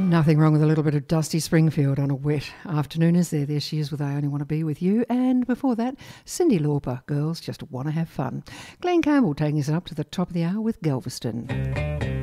Nothing wrong with a little bit of Dusty Springfield on a wet afternoon, is there? There she is with I Only Want to Be With You. And before that, Cyndi Lauper, Girls Just Want to Have Fun. Glenn Campbell taking us up to the top of the hour with Galveston.